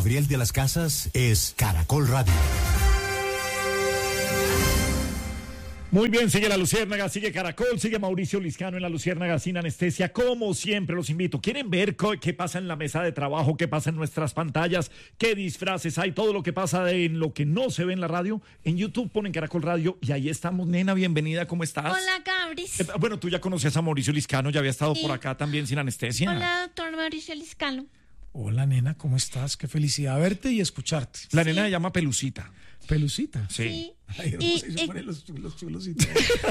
Gabriel de las Casas es Caracol Radio. Muy bien, sigue La Luciérnaga, sigue Caracol, sigue Mauricio Liscano en La Luciérnaga sin anestesia. Como siempre los invito. ¿Quieren ver qué pasa en la mesa de trabajo, qué pasa en nuestras pantallas, qué disfraces hay, todo lo que pasa en lo que no se ve en la radio? En YouTube ponen Caracol Radio y ahí estamos. Nena, bienvenida, ¿cómo estás? Hola, Gabris. Bueno, tú ya conocías a Mauricio Liscano, ya había estado por acá también sin anestesia. Hola, doctor Mauricio Liscano. Hola, nena, ¿cómo estás? Qué felicidad verte y escucharte. La nena se llama Pelucita. ¿Pelucita? Sí. Ay, se ponen los chulos y todo.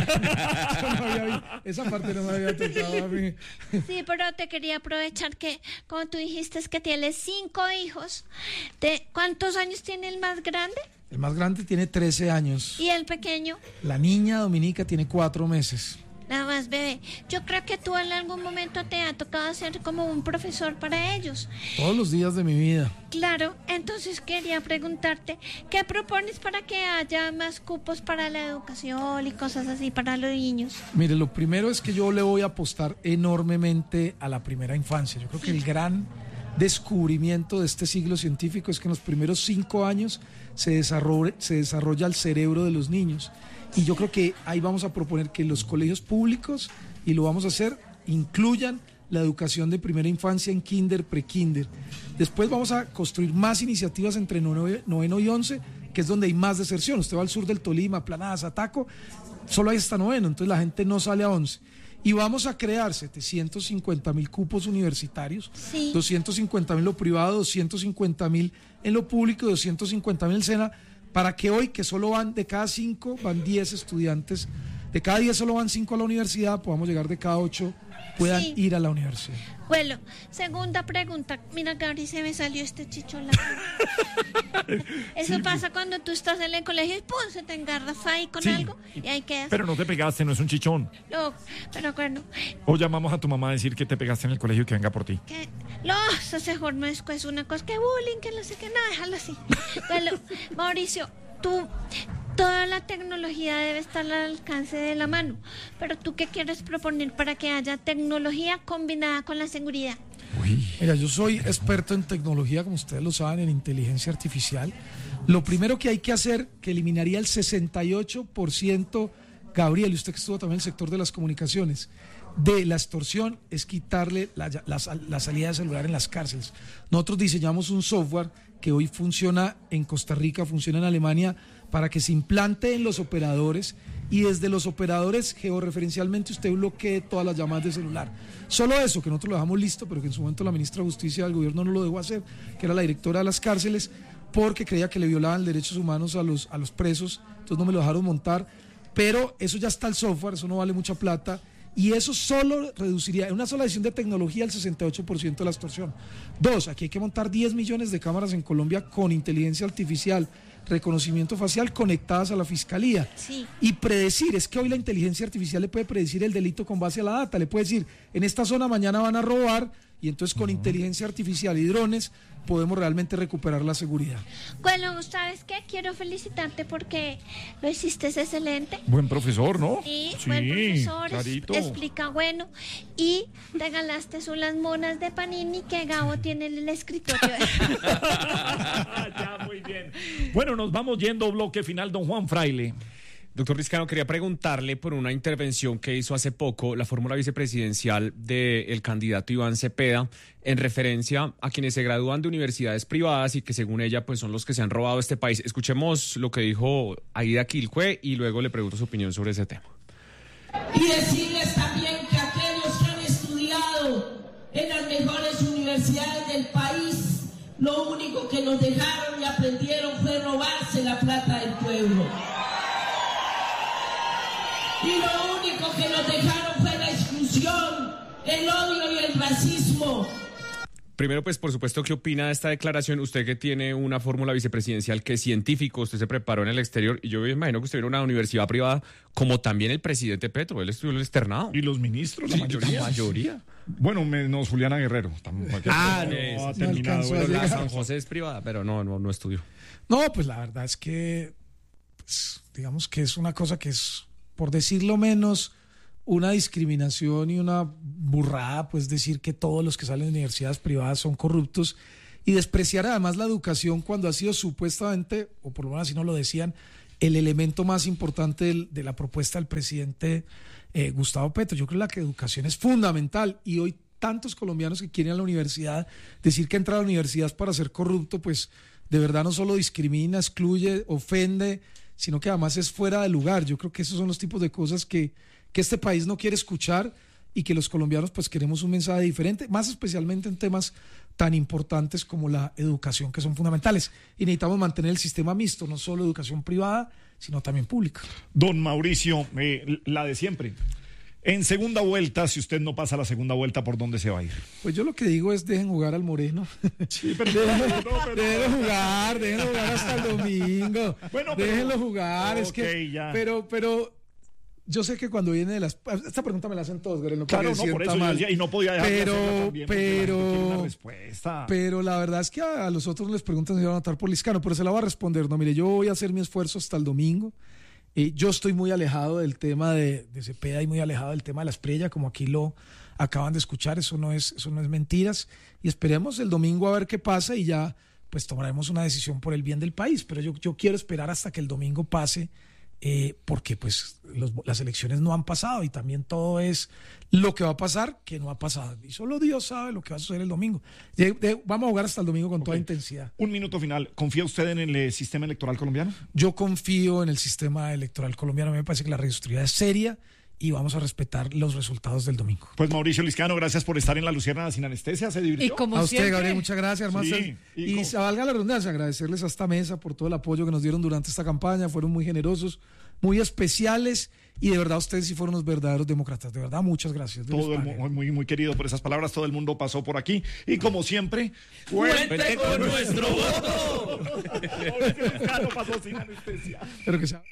Esa parte no me había tocado a mí. Sí, pero te quería aprovechar que, como tú dijiste, es que tienes 5 hijos. ¿Cuántos años tiene el más grande? El más grande tiene 13 años. ¿Y el pequeño? La niña Dominica tiene 4 meses. Nada más, bebé. Yo creo que tú en algún momento te ha tocado ser como un profesor para ellos. Todos los días de mi vida. Claro, entonces quería preguntarte, ¿qué propones para que haya más cupos para la educación y cosas así para los niños? Mire, lo primero es que yo le voy a apostar enormemente a la primera infancia. Yo creo que el gran descubrimiento de este siglo científico es que en los primeros 5 años se desarrolla el cerebro de los niños. Y yo creo que ahí vamos a proponer que los colegios públicos, y lo vamos a hacer, incluyan la educación de primera infancia en kinder, pre-kinder. Después vamos a construir más iniciativas entre noveno y 11, que es donde hay más deserción. Usted va al sur del Tolima, Planadas, Ataco, solo hay hasta noveno, entonces la gente no sale a 11. Y vamos a crear 750,000 cupos universitarios, sí. 250,000 en lo privado, 250,000 en lo público y 250,000 en el SENA, para que hoy, que solo van de cada 5, van 10 estudiantes, de cada 10 solo van 5 a la universidad, podamos llegar de cada 8 puedan ir a la universidad. Bueno, segunda pregunta. Mira, Gabri, se me salió este chichón. Eso pasa cuando tú estás en el colegio y ¡pum! Se te engarras ahí con algo y ahí quedas. Pero no te pegaste, no es un chichón. No, pero bueno. O llamamos a tu mamá a decir que te pegaste en el colegio y que venga por ti. No, eso mejor no es una cosa, que bullying, que no sé qué, nada, déjalo así. Bueno, Mauricio, toda la tecnología debe estar al alcance de la mano, pero ¿tú qué quieres proponer para que haya tecnología combinada con la seguridad? Mira, yo soy experto en tecnología, como ustedes lo saben, en inteligencia artificial. Lo primero que hay que hacer, que eliminaría el 68%, Gabriel, y usted que estuvo también en el sector de las comunicaciones, de la extorsión, es quitarle la salida de celular en las cárceles. Nosotros diseñamos un software que hoy funciona en Costa Rica, funciona en Alemania, para que se implante en los operadores y desde los operadores georreferencialmente usted bloquee todas las llamadas de celular. Solo eso, que nosotros lo dejamos listo, pero que en su momento la ministra de Justicia del gobierno no lo dejó hacer, que era la directora de las cárceles, porque creía que le violaban derechos humanos a los presos, entonces no me lo dejaron montar, pero eso ya está el software, eso no vale mucha plata, y eso solo reduciría, en una sola decisión de tecnología, el 68% de la extorsión. 2, aquí hay que montar 10 millones de cámaras en Colombia con inteligencia artificial, reconocimiento facial conectadas a la fiscalía. Sí. Y predecir, es que hoy la inteligencia artificial le puede predecir el delito con base a la data, le puede decir, en esta zona mañana van a robar, y entonces con inteligencia artificial y drones podemos realmente recuperar la seguridad. Bueno, ¿sabes qué? Quiero felicitarte porque lo hiciste excelente. Buen profesor, ¿no? Sí, buen profesor, clarito. Explica bueno, y te ganaste unas monas de Panini que Gabo tiene en el escritorio. Ya, muy bien. Bueno, nos vamos yendo, bloque final, don Juan Fraile. Doctor Liscano, quería preguntarle por una intervención que hizo hace poco la fórmula vicepresidencial del candidato Iván Cepeda en referencia a quienes se gradúan de universidades privadas y que según ella pues son los que se han robado este país. Escuchemos lo que dijo Aida Quilcue y luego le pregunto su opinión sobre ese tema. Y decirles también que aquellos que han estudiado en las mejores universidades del país, lo único que nos dejaron y aprendieron fue robarse la plata del pueblo. Y lo único que nos dejaron fue la exclusión, el odio y el racismo. Primero, pues, por supuesto, ¿qué opina de esta declaración? Usted que tiene una fórmula vicepresidencial que es científico, usted se preparó en el exterior, y yo me imagino que usted viene a una universidad privada, como también el presidente Petro, él estudió el externado. Y los ministros, la mayoría. Bueno, menos Juliana Guerrero. No ha terminado. Bueno, la San José es privada, pero no estudió. No, pues la verdad es que, pues, digamos que es una cosa que es, por decirlo menos, una discriminación y una burrada, pues decir que todos los que salen de universidades privadas son corruptos y despreciar además la educación cuando ha sido supuestamente, o por lo menos así no lo decían, el elemento más importante de la propuesta del presidente Gustavo Petro. Yo creo que la educación es fundamental y hoy tantos colombianos que quieren ir a la universidad, decir que entrar a la universidad es para ser corrupto, pues de verdad no solo discrimina, excluye, ofende, sino que además es fuera de lugar. Yo creo que esos son los tipos de cosas que este país no quiere escuchar y que los colombianos pues queremos un mensaje diferente, más especialmente en temas tan importantes como la educación, que son fundamentales. Y necesitamos mantener el sistema mixto, no solo educación privada, sino también pública. Don Mauricio, la de siempre. En segunda vuelta, si usted no pasa la segunda vuelta, ¿por dónde se va a ir? Pues yo lo que digo es dejen jugar al Moreno. Sí, pero déjenlo jugar hasta el domingo. Bueno, déjenlo jugar, okay, es que ya. pero yo sé que cuando viene de las... Esta pregunta me la hacen todos, Gabriel, no claro, no, por eso yo decía, y no podía dejar de hacerla también, quiere una respuesta. Pero la verdad es que a los otros les preguntan si van a votar por Liscano, pero se la va a responder. No, mire, yo voy a hacer mi esfuerzo hasta el domingo. Yo estoy muy alejado del tema de Cepeda y muy alejado del tema de la Espriella, como aquí lo acaban de escuchar, eso no es mentiras, y esperemos el domingo a ver qué pasa y ya pues tomaremos una decisión por el bien del país, pero yo quiero esperar hasta que el domingo pase, porque pues las elecciones no han pasado y también todo es lo que va a pasar que no ha pasado y solo Dios sabe lo que va a suceder el domingo. Vamos a jugar hasta el domingo con toda intensidad. Un minuto final, ¿confía usted en el sistema electoral colombiano? Yo confío en el sistema electoral colombiano, me parece que la registraduría es seria y vamos a respetar los resultados del domingo. Pues Mauricio Liscano, gracias por estar en La Luciérnaga sin anestesia, se divirtió. Y como a usted, siempre, Gabriel, muchas gracias, hermano. Sí, y se valga la redundancia, agradecerles a esta mesa por todo el apoyo que nos dieron durante esta campaña, fueron muy generosos, muy especiales y de verdad ustedes sí fueron los verdaderos demócratas, de verdad, muchas gracias. Todo muy querido por esas palabras, todo el mundo pasó por aquí y como siempre, ¡cuente con nuestro voto! Mauricio Liscano pasó sin anestesia. Pero que sea...